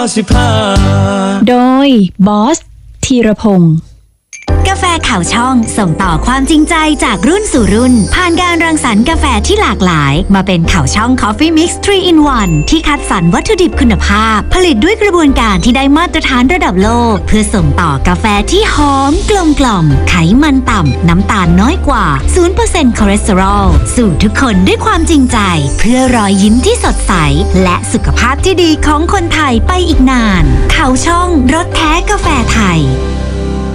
โดยบอสธีรพงศ์กาแฟข่าวช่องส่งต่อความจริงใจจากรุ่นสู่รุ่นผ่านการรังสรรค์กาแฟที่หลากหลายมาเป็นข่าวช่อง Coffee Mix 3 in 1 ที่คัดสรรวัตถุดิบคุณภาพผลิตด้วยกระบวนการที่ได้มาตรฐานระดับโลกเพื่อส่งต่อกาแฟที่หอมกลมกล่อมไขมันต่ำน้ำตาลน้อยกว่า 0% คอเลสเตอรอลสู่ทุกคนด้วยความจริงใจเพื่อรอยยิ้มที่สดใสและสุขภาพที่ดีของคนไทยไปอีกนานข่าวช่องรสแท้กาแฟไทย